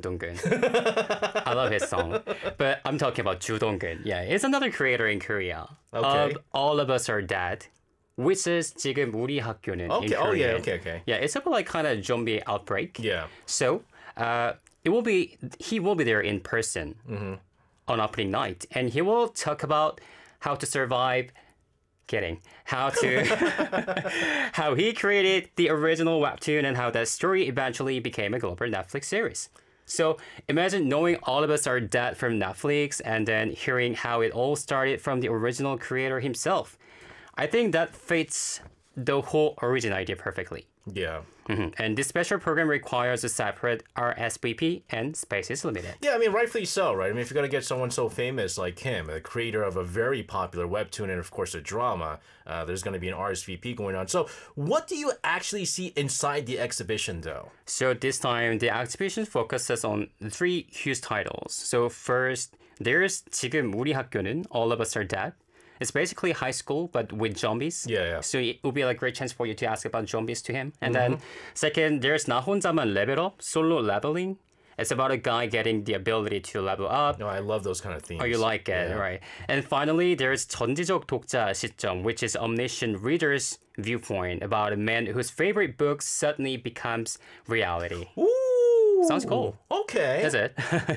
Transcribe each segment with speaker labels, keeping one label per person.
Speaker 1: Dong-gun. I love his song. But I'm talking about Ju Dong-gun. Yeah, it's another creator in Korea.
Speaker 2: Okay.
Speaker 1: All of Us Are Dead, which is 지금 우리 학교는 in
Speaker 2: Okay.
Speaker 1: Korean.
Speaker 2: Oh yeah. Okay.
Speaker 1: Yeah, it's about like kind of zombie outbreak.
Speaker 2: Yeah.
Speaker 1: So he will be there in person on opening night, and he will talk about how to survive. Kidding. How he created the original webtoon and how that story eventually became a global Netflix series. So imagine knowing All of Us Are Dead from Netflix and then hearing how it all started from the original creator himself. I think that fits the whole origin idea perfectly.
Speaker 2: Yeah.
Speaker 1: And this special program requires a separate RSVP and space is limited.
Speaker 2: Yeah, I mean, rightfully so, right? I mean, if you're going to get someone so famous like him, the creator of a very popular webtoon and, of course, a drama, there's going to be an RSVP going on. So what do you actually see inside the exhibition, though?
Speaker 1: So this time, the exhibition focuses on three huge titles. So first, there's 지금 우리 학교는 All of Us Are Dead. It's basically high school, but with zombies.
Speaker 2: Yeah.
Speaker 1: So it would be like a great chance for you to ask about zombies to him. And then second, there's 나 혼자만 level up, solo leveling. It's about a guy getting the ability to level up.
Speaker 2: No, I love those kind of themes.
Speaker 1: Oh, you like it,
Speaker 2: Yeah.
Speaker 1: right? And finally, there's 전지적 독자 시점, which is omniscient reader's viewpoint about a man whose favorite book suddenly becomes reality.
Speaker 2: Ooh.
Speaker 1: Sounds cool.
Speaker 2: Okay.
Speaker 1: That's it.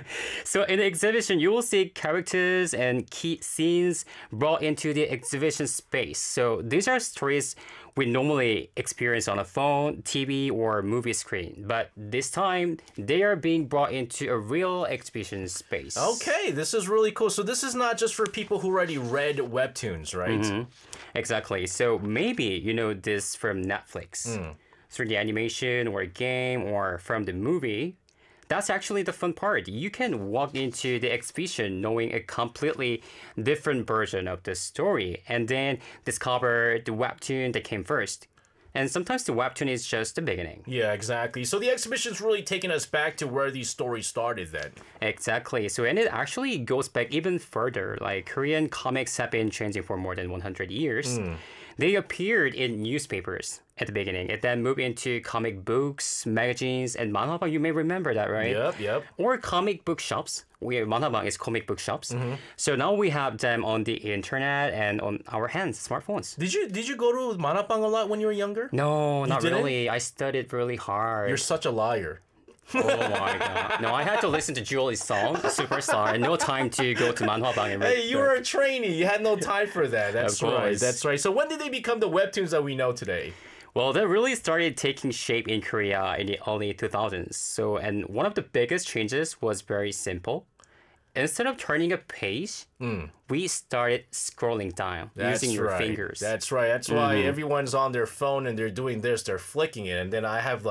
Speaker 1: So in the exhibition, you will see characters and key scenes brought into the exhibition space. So these are stories we normally experience on a phone, TV, or movie screen. But this time, they are being brought into a real exhibition space.
Speaker 2: Okay, this is really cool. So this is not just for people who already read webtoons, right?
Speaker 1: Exactly. So maybe you know this from Netflix. Through the animation or game or from the movie. That's actually the fun part. You can walk into the exhibition knowing a completely different version of the story and then discover the webtoon that came first. And sometimes the webtoon is just the beginning.
Speaker 2: Yeah, exactly. So the exhibition's really taking us back to where these stories started then.
Speaker 1: Exactly. So, and it actually goes back even further. Like Korean comics have been changing for more than 100 years. They appeared in newspapers at the beginning. It then moved into comic books, magazines, and manhwa. You may remember that, right?
Speaker 2: Yep.
Speaker 1: Or comic book shops. Manhwa is comic book shops. So now we have them on the internet and on our hands, smartphones.
Speaker 2: Did you go to Manapang a lot when you were younger?
Speaker 1: No, not
Speaker 2: didn't?
Speaker 1: really. I studied really hard.
Speaker 2: You're such a liar.
Speaker 1: Oh my god. No, I had to listen to Julie's song, Superstar, and no time to go to manhwa and read.
Speaker 2: Hey, you were a trainee. You had no time for that. That's
Speaker 1: Of
Speaker 2: right.
Speaker 1: course.
Speaker 2: That's right. So when did they become the webtoons that we know today?
Speaker 1: Well, that really started taking shape in Korea in the early 2000s. So, and one of the biggest changes was very simple. Instead of turning a page, we started scrolling down using your fingers.
Speaker 2: That's right. That's why everyone's on their phone and they're doing this. They're flicking it, and then I have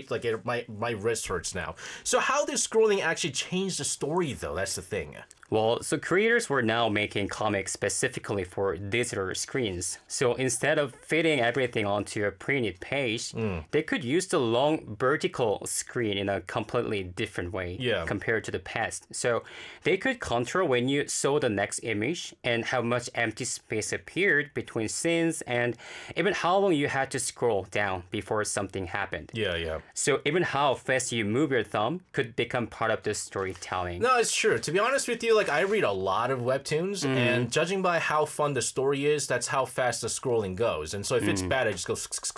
Speaker 2: my wrist hurts now. So how did scrolling actually change the story, though? That's the thing.
Speaker 1: Well, so creators were now making comics specifically for digital screens. So instead of fitting everything onto a printed page, they could use the long vertical screen in a completely different way compared to the past. So they could control when you saw the next image and how much empty space appeared between scenes and even how long you had to scroll down before something happened.
Speaker 2: Yeah.
Speaker 1: So even how fast you move your thumb could become part of the storytelling.
Speaker 2: No, it's true. To be honest with you, I read a lot of webtoons, and judging by how fun the story is, that's how fast the scrolling goes. And so if it's bad, I just go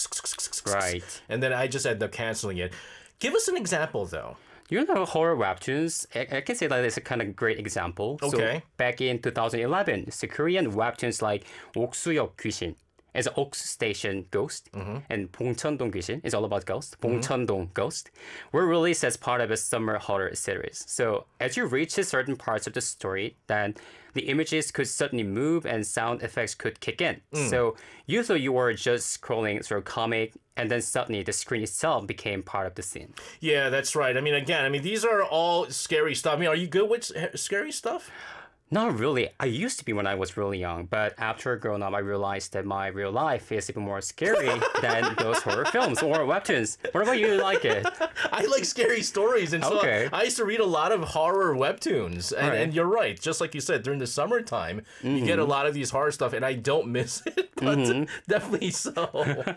Speaker 1: Right.
Speaker 2: and then I just end up canceling it. Give us an example, though.
Speaker 1: You know, horror webtoons, I can say that it's a kind of great example.
Speaker 2: Okay.
Speaker 1: So back in 2011, so Korean webtoons like 옥수역 귀신 is Oak Station Ghost, and 봉천동 귀신 is all about ghost. 봉천동 Ghost were released as part of a summer horror series. So as you reach certain parts of the story, then the images could suddenly move and sound effects could kick in. So you thought you were just scrolling through a comic, and then suddenly the screen itself became part of the scene.
Speaker 2: Yeah, that's right. I mean, these are all scary stuff. I mean, are you good with scary stuff?
Speaker 1: Not really. I used to be when I was really young, but after growing up, I realized that my real life is even more scary than those horror films or webtoons. What about you? Like it?
Speaker 2: I like scary stories, and so
Speaker 1: Okay.
Speaker 2: I used to read a lot of horror webtoons. And you're right, just like you said, during the summertime, you get a lot of these horror stuff, and I don't miss it, but definitely so.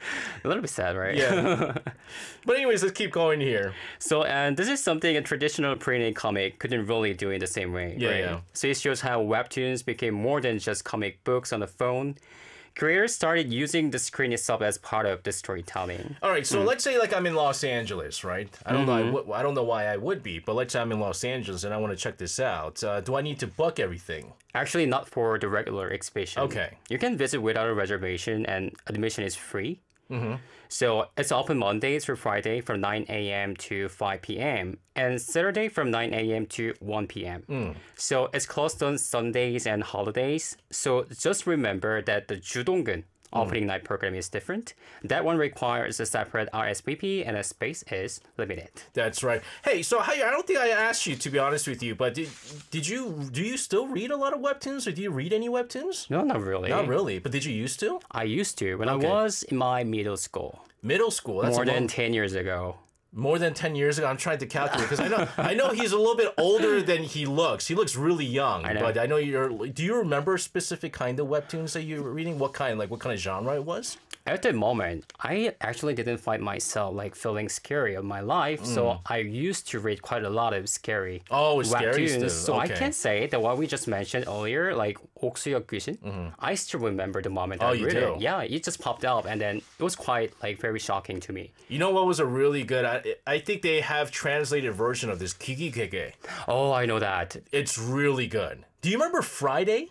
Speaker 1: A little bit sad, right?
Speaker 2: Yeah. But anyways, let's keep going here.
Speaker 1: So, and this is something a traditional printed comic couldn't really do in the same way,
Speaker 2: Yeah,
Speaker 1: right?
Speaker 2: yeah.
Speaker 1: So it shows how webtoons became more than just comic books on the phone. Creators started using the screen itself as part of the storytelling.
Speaker 2: All right, so let's say like I'm in Los Angeles, right? I don't know. I don't know why I would be, but let's say I'm in Los Angeles and I want to check this out. Do I need to book everything?
Speaker 1: Actually, not for the regular exhibition.
Speaker 2: Okay.
Speaker 1: You can visit without a reservation, and admission is free. So it's open Mondays through Friday from 9 a.m. to 5 p.m. and Saturday from 9 a.m. to 1 p.m. So it's closed on Sundays and holidays. So just remember that the Judonggun opening night program is different. That one requires a separate RSVP and the space is limited.
Speaker 2: That's right. Hey, so I don't think I asked you, to be honest with you, but do you still read a lot of webtoons, or do you read any webtoons?
Speaker 1: No, not really.
Speaker 2: Not really, but did you used to?
Speaker 1: I used to when
Speaker 2: Okay.
Speaker 1: I was in my middle school.
Speaker 2: Middle school. That's
Speaker 1: More
Speaker 2: a long-
Speaker 1: than 10 years ago.
Speaker 2: More than 10 years ago. I'm trying to calculate because I know he's a little bit older than he looks. He looks really young.
Speaker 1: know.
Speaker 2: But I know do you remember specific kind of webtoons that you were reading? What kind of genre it was?
Speaker 1: At the moment, I actually didn't find myself like feeling scary of my life, so I used to read quite a lot of scary
Speaker 2: Oh, scary
Speaker 1: webtoons.
Speaker 2: stuff.
Speaker 1: So I
Speaker 2: Okay.
Speaker 1: can say that what we just mentioned earlier, like 옥수역 귀신, I still remember the moment I
Speaker 2: Oh, you
Speaker 1: read
Speaker 2: do?
Speaker 1: it. Yeah, it just popped up, and then it was quite like very shocking to me.
Speaker 2: You know what was a really good? I think they have translated version of this Kikikeke.
Speaker 1: Oh, I know that.
Speaker 2: It's really good. Do you remember Friday?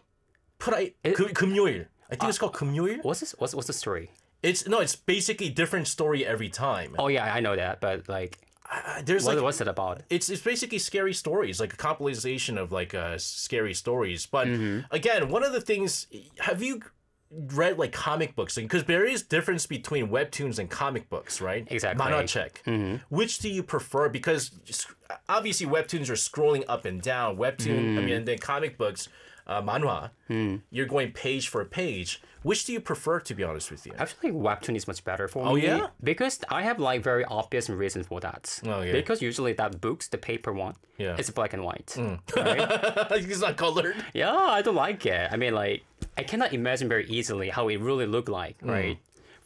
Speaker 2: 금요일. I think it's called 금요일.
Speaker 1: What's this? What's the story?
Speaker 2: It's basically different story every time.
Speaker 1: Oh yeah, I know that, but like,
Speaker 2: There's
Speaker 1: what,
Speaker 2: like
Speaker 1: what's it about?
Speaker 2: it's basically scary stories, like a compilation of like scary stories. But again, one of the things, have you read like comic books? Because there is difference between webtoons and comic books, right?
Speaker 1: Exactly.
Speaker 2: 만화책. Which do you prefer? Because obviously webtoons are scrolling up and down. Webtoon, I mean, and then comic books, manhwa, you're going page for page. Which do you prefer, to be honest with you?
Speaker 1: Actually, webtoon is much better for
Speaker 2: Oh,
Speaker 1: me.
Speaker 2: yeah?
Speaker 1: Because I have like very obvious reason for that.
Speaker 2: Oh, yeah.
Speaker 1: Because usually that books, the paper one,
Speaker 2: Yeah.
Speaker 1: it's black and white. Right?
Speaker 2: It's not colored.
Speaker 1: Yeah, I don't like it. I mean, like, I cannot imagine very easily how it really look like, right?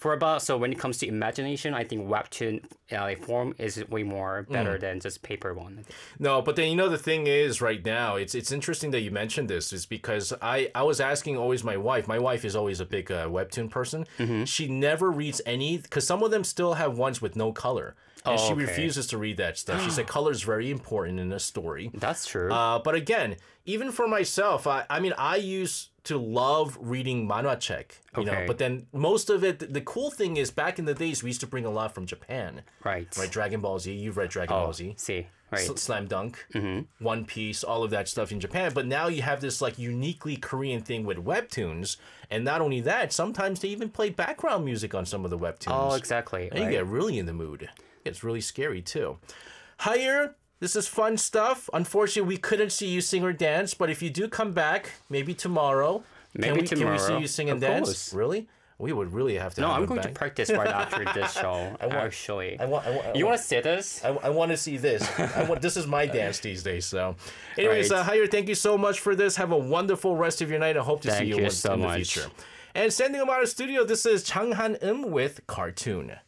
Speaker 1: So when it comes to imagination, I think webtoon like form is way more better than just paper one.
Speaker 2: No, but then the thing is right now, it's interesting that you mentioned this, is because I was asking always my wife. My wife is always a big webtoon person. She never reads any, because some of them still have ones with no color. And she
Speaker 1: okay.
Speaker 2: refuses to read that stuff. She said color is very important in a story.
Speaker 1: That's true.
Speaker 2: But again, even for myself, I mean, I used to love reading manhwa-check,
Speaker 1: Okay.
Speaker 2: but then most of it, the cool thing is back in the days, we used to bring a lot from Japan.
Speaker 1: right.
Speaker 2: Right, Dragon Ball Z, you've read Dragon Ball Z.
Speaker 1: See, right.
Speaker 2: Slam Dunk, One Piece, all of that stuff in Japan. But now you have this like uniquely Korean thing with webtoons, and not only that, sometimes they even play background music on some of the webtoons.
Speaker 1: Oh, exactly.
Speaker 2: And you
Speaker 1: right.
Speaker 2: get really in the mood. It's really scary too. Higher, this is fun stuff. Unfortunately, we couldn't see you sing or dance, but if you do come back, maybe tomorrow,
Speaker 1: Maybe
Speaker 2: can we see
Speaker 1: tomorrow.
Speaker 2: you sing and
Speaker 1: Of
Speaker 2: dance?
Speaker 1: course.
Speaker 2: Really? We would really have to.
Speaker 1: No,
Speaker 2: have
Speaker 1: I'm
Speaker 2: him
Speaker 1: going to
Speaker 2: back.
Speaker 1: practice right after this show. Actually, you want to see this?
Speaker 2: I want to see this. This is my dance these days. So, anyways,
Speaker 1: Right.
Speaker 2: Higher, thank you so much for this. Have a wonderful rest of your night. I hope to see
Speaker 1: Thank
Speaker 2: you
Speaker 1: you
Speaker 2: in
Speaker 1: so
Speaker 2: the
Speaker 1: much.
Speaker 2: future. And sending them out of studio, this is Chang Han with Cartoon.